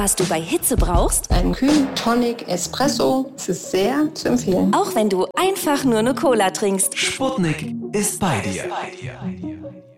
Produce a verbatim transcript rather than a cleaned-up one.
was du bei Hitze brauchst? Einen kühlen Tonic Espresso. Es ist sehr zu empfehlen. Auch wenn du einfach nur eine Cola trinkst. Sputnik ist bei dir.